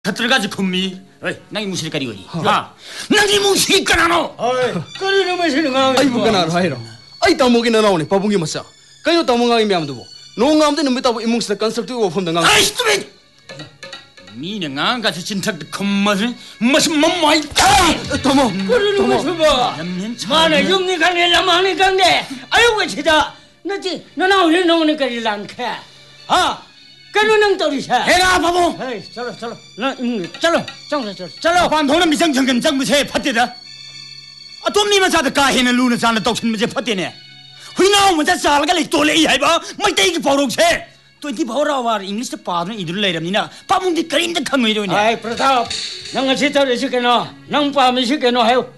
들어가지 콤미. 나이 무시리까리 거리. 나이 무시리까나노. 거리는 무시는 거. Ay bukan arhairo. Ay tamo gina nauni pabungi masa. Kayo tamo ngang imiam dubo. No ngam de numita imung sa constructive ofom da ngang. Ay stupid. 미네 ngang 같이 진짜 컴마스 무슨 맘마이. Tamo. 거리는 무시 봐. 마네 용니 간에 라마니 간데. 아이고 치다. 너지 너 나오는 나오는 거리 랑케. 그러는 또리샤. 해라 바보. 에이, चलो. चलो. 반도는 미상정근 장무새 팥대다. 또미만 사도 가해는 루는 사는 떡신 무새 팥대네. 휘나오 문자 살가 리 또레이 해봐. 마이테기 버럭새. 또이 버라와 잉글리시 빠는 이들 내렵니다. 바문디 그림도 강의로네. 아이, 프라탑. 너가 제대로 시켜놔. 너 밤에 시켜놔 해요.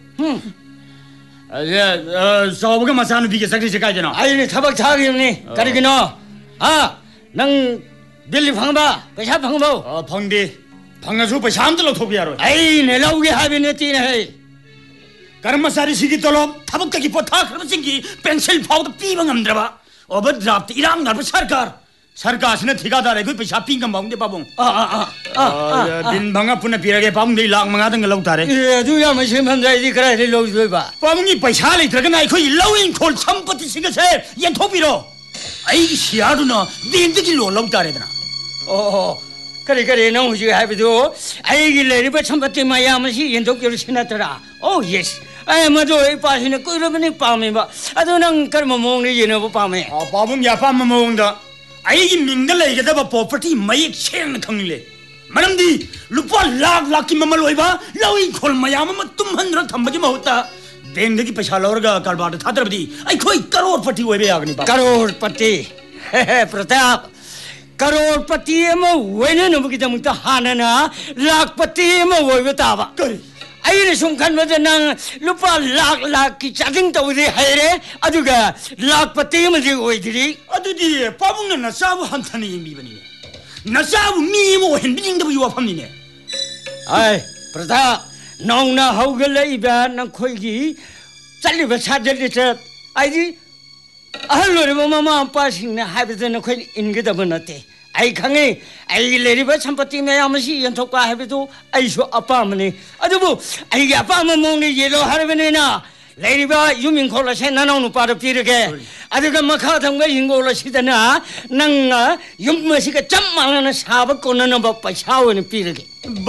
서버가 마사는 비게 sakri지 가잖아. 아이, 타박 차기니. 가리기너. 넌 빌리 방바, 배샤 방바. 방디, 방나수 배샤함들로 토비하러. 아이, 내라오게 하비네 뛰네. 가르마사리 시기 떨어 타박까지 포타 그러면 생기 펜슬 파우더 삐방함 들어봐. 오버드라프트 이랑 날부 sarkaasne thikadaare koi paisa pinga maungde babong din banga puna pirage babong dei lang manga dang lau tare du ya ma sim hamdai di krai de lau doi ba babong ni paisa le traga nai khoi lawin khol sampati singa se yen thopiro ai siadu na din de lo lau tare dana kare nang hu ji hai bi do ai gi le ri ba sampati ma ya ma si yen thok yo sina tara oh yes ai ma do ai pa sin ko ro ma ni pa me ba adu nang kar ma mong ni yen no pa me babong ya pa ma mong da 아이기 민들레이게다바 property 마이크 챤 강릴레 마람디 루파 락이 마말로이바 라위 콜마야마 tum한드라 담바지 마우타 뱅데기 페샬로르가 갈바드 타드르디 아이 코이 करोड़पति वेबे आगनी बा करोड़पति प्रताप करोड़पति म वेने नबुकी दमुता हानना लाखपति म वेबे ताबा 아이네 송칸마저 난 루파 락이 짜증 떠오르 하이래 아주가 락바테임을 지고 오이들이 아두디 빠붕는 나사부 한타네 미버니네 나사부 미모 핸딩도 유아팜니네 아이 프라타 농나 하우글레 이바 난 코이기 잘리버 사절리저 아이디 아할로리 마마 아빠싱네 하비드는 코이 인게다버 나테 아이 강에 아이 레리버 참바티 매야마시 연속과 해비도 아이쇼 아빠머니 아주부 아이게 아빠만 먹는 예로 하르베네나 레리버 유민콜라 세나나노 빠르 피르게 아주가 마카당가 인고라 시다나 낭가 윤마시가 짬만하는 사바 꼬는 법 샤워는 피르게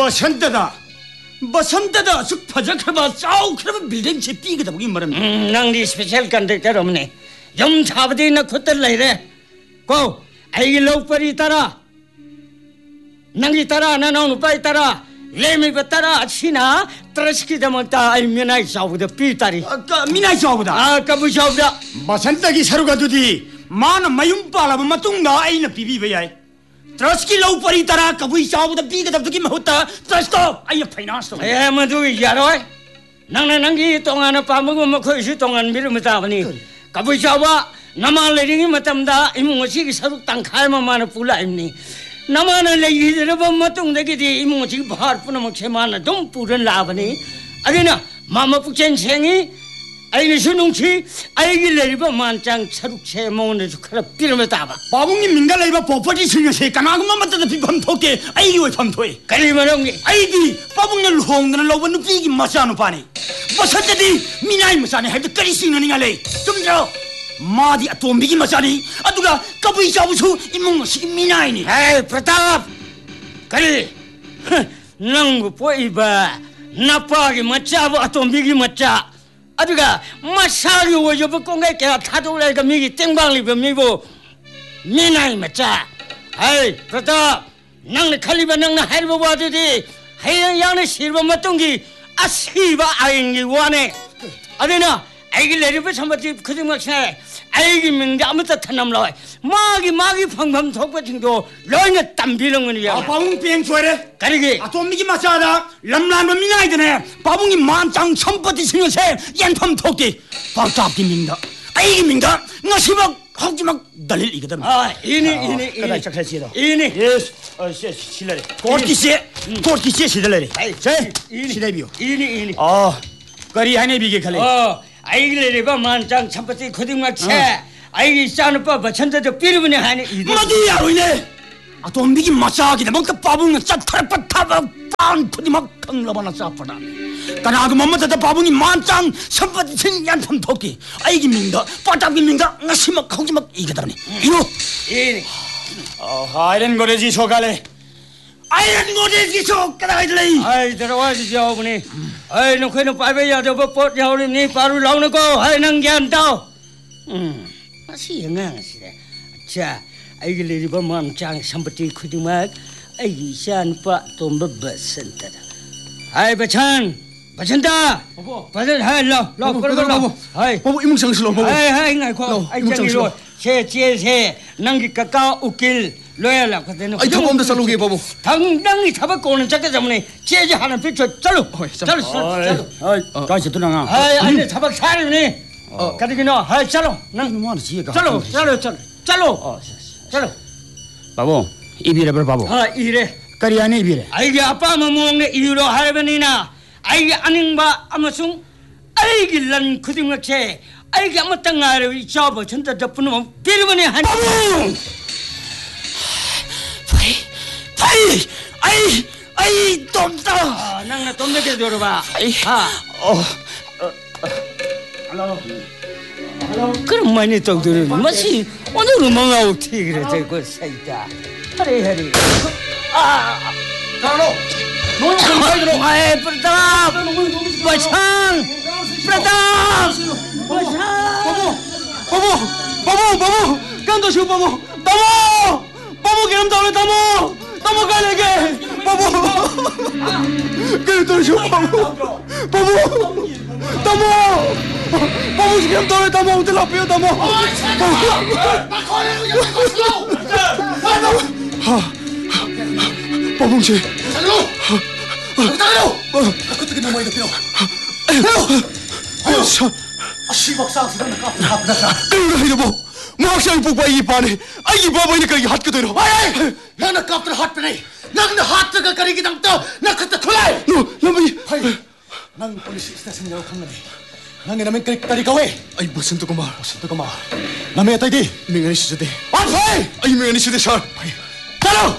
버선다다 숙파적하바 싸우 그러면 빌딩 제 삐게다 보기 말은 낭디 스페셜 컨택터 없네 좀 잡아대나 콧들 레이래 고 아이기 로퍼리 따라 낭기 따라 나나오는 빠이 따라 레미바 따라 시나 트러스키 데몬타 아이 미나이 사우다 삐따리 미나이 사우다 까부 사우다 마산타기 사루가 두디 마나 마윰 빨아봐 마뚱나 아이나 비비베 야이 트러스키 로퍼리 따라 까부 사우다 삐가다 두기 마우타 트러스토 아이야 파이나스토 에 마두 야로이 낭기 동안에 빠먹으면 거기서 동안 미루면 따보니 까부 사우바 나만 레링이 맞담다 이몽어치기 서로 땅칼만만을 불라임니 나만은 레이들을 보면 똥대기디 이몽어치기 바르푸나 먹체만을 좀 뿌른 라버니 아니나 마마 북전생이 아이기 수능치 아이기 레리버 만장 차룩체 먹는 주카라 삐르면 따봐 바봉님 민갈레이버 뽀뽀지 승여세 까나그만 맞다다 비밤토게 아이기 왜 밤토에 가리만 형님 아이디 바봉님 루홍드는 로버는 삐기 마사노 파니 버섯대디 미나이 마사네 해도 까리 승는이 갈래 좀 들어 마디 아톰비기 마사니 아두가 까부이 잡으수 이몽어시기 미나이니 에이 프라탑 가리 낭구 보이바 나빠기 맞자부 아톰비기 맞자 아두가 마사리 오저부 공개께 타도라이가 미기 땡방리버 미보 미나이 맞자 에이 프라탑 낭네 칼리바 낭네 하리버 와드디 하이랑 양네 실버 맞동기 아시바 아잉기 와네 아디나 아이기 레리버 참바티 그중막시네 아이기 민데 아무도 타남라이 마기 방방 톡바팅도 러이네 땀비렁은이야 바봉 뺑초래 가리기 아톰미기 마사다 람람은 미나이드네 바봉이 만장 천바티 신여세 옌팜 톡디 박잡기 민다 아이기 민다 나시막 하지막 달릴 이거든 이니 그다 착해지다 이니 예스 실레 고르키시 실레 제 시대비요 이니 거리 하네 비게 칼레 아이기 레리바 만장 참바티 코딩막체 아이기 샤누빠 버천다도 삐르분이 하니 마디야 로이네 아톰비기 마사기다 먹다 바봉은 짜 타르파 타바 딴 코디막 강라바나 싸파다네 까나그 맘마다다 바봉이 만짱 선바디 친 얀탐 토끼 아이기 민다 빠따기 민다 나시막 거기막 이게다네 이거 아이런 거래지 소갈래 아이런 거래지 소갈래 ai terwasi jauh ni ai no kena pai ya do pot jauh ni paru lau no ko ai nang gian tau masih ngang sih cha ai gele di bamam chang sampati khudimak ai san pa tomba basanta ai bachan bacanta bacan hai lo kor hai 바보 이몽 상실로 바보 hai ngai ko ai jangi lo che nang ki kakao ukil loya la khatene 아이 당 엄다 살로게 바보 당당히 잡아고는 작게 잡네 제지 하나 비춰 잘로 잘로 가시 두나가 아이 안돼 잡아 살이네 가디기노 하이 잘로 난 뭐하는 지혜가 잘로 바보 이비레버 바보 아 이래 까리아네 이비레 아이게 아빠 마무ong네 이유로 할배니나 아이게 아닝바 아마숭 아이게 란 그딩락체 아이게 아마 땅아래 이 잡아 전다 잡는 비르번에 한 아이 똥다 낭나 똥내게 들어봐 그럼 많이 떡들은 맛이 오늘은 망하고 튀기래 저거 사이다 하리 가로 너는 많이 들어 아이 프라답 마창 프라답 바보 간도 쉬우 바보 기름 다올래 다모 가래게 바보 기름 쉬우 바보 기름 다올래 다모 어디 라피요 다모 바봉씨 살로 어떻게 넘어야 돼요 시박상스는 그래 이러고 막상 복바 이 반에 아이 바보니 그게 핫게 되로 나는 깝들 핫배네 나는 핫가 가리기 당떠 나 그때 콜라이 너무 난 폴리스 스테이션으로 갔는데 나는 남의 가리가 왜 아이 무슨 또 말 남의 따기 명언이 시대 안돼 아이 명언이 시대 샤 따로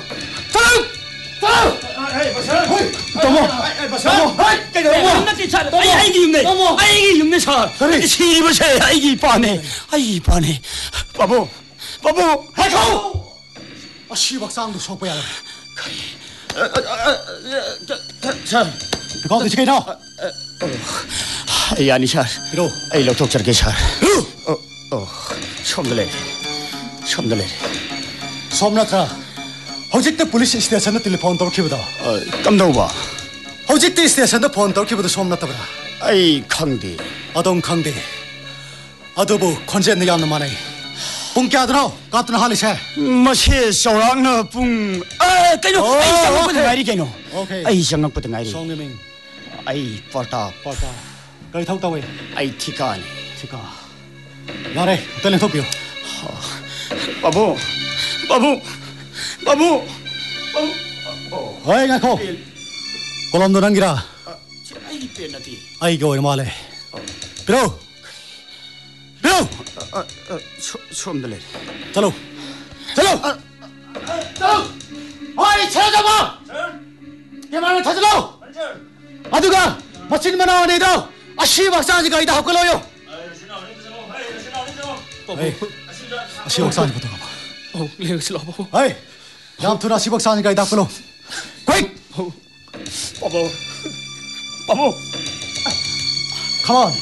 아이기 육네 살 시리버세 아이기 빠네 바보 해고 시박상도 속보야 그거 어떻게 해나 아이 아니 살 이로 아이 럭톡 저렇게 살 처음들래 솜나트라 허직대 폴리스 스테이션에 텔레폰 돌키보다 깜다우바 허직대 스테이션에 폰 돌키보다 솜나트라 아이 강디 아동 강대 아도부 컨젠네 양는 만에 뿡께 하더라 같은 할리세 마시 소랑나 뿡 깨노 아이 장학부터 가리 깨노 오케이 아이 장학부터 가리 송내밍 아이 porta 가리 타고 왜 아이 티카니 지가 야래 텔레 토피오 바보 어이 가코 콜롬도 난기라 아이 빼나디 아이고 얼마래 비로 처음들래 잘로 어이 찾아봐 개만을 찾으러 아두가 마치기만 나와내다 아시 박사니까 이다 학걸어요 아시 박사니부터 가봐 내가 슬라 바보 어이 남투나 시 박사니까 이다 학걸어 quick 바보 come on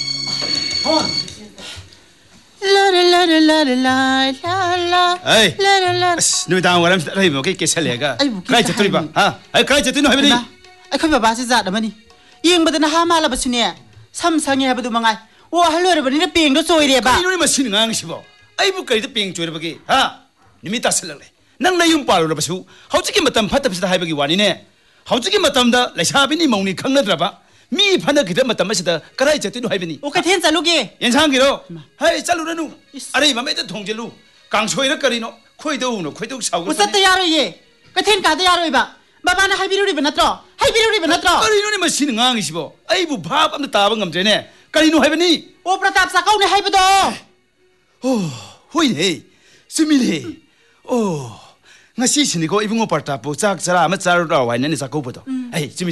에이 누이당 와람 라이 뭐게 깨살래가 그래 저들이 봐 그래 저들이 너 해보니 ꯑꯩꯈꯣꯏ ꯕꯕꯥꯁꯦ ꯖꯥꯠ ꯑꯃꯅꯤ ꯌꯦꯡꯕꯗꯅ ꯍꯥ ꯃꯥꯜꯂꯕꯁꯨꯅꯦ ꯁꯝ ꯁꯪꯉꯦ ꯍꯥꯏꯕꯗꯨ ꯃꯉꯥꯏ ꯋꯥꯍꯜ ꯂꯣꯏꯔꯕꯅꯤꯅ ꯄꯦꯡꯗꯣ ꯆꯣꯏꯔꯦꯕ 이놈이 마시는 앙시보 아이부 그래도 뺑 쪼려보기 님이 따슬래 낭 나윤 빠르러버수 하우지게 맞담 파탑시다 하이버기 와니네 하우지게 맞담다 레샤비니 몽니 강나드라바 미 파나 기다 맞담 마시다 까라이 저들이 하이버니 โอ้ กระเทนจ้ะลูกเย่ 연상기로 하이 짤루라누 아래 맘에도 통질루 강소이라 까리노 코이도우노 코이도 อุ 사오고 สัตยาเลยเย่กระเทนกาตยาเลยบะบาบานะให้บิรุริบะนะตรอให้บิรุริบะนะตรอ 까리노니 마시는 앙시보 아이부 밥암도 따방 감제네 까리노 하이버니 โอ้ประตับสักเอาเนี่ยให้ไปดอ 호이네 스밀해 ngasi sini ko ibungo parta po chak chara ma charu da wai nani sakau poto ai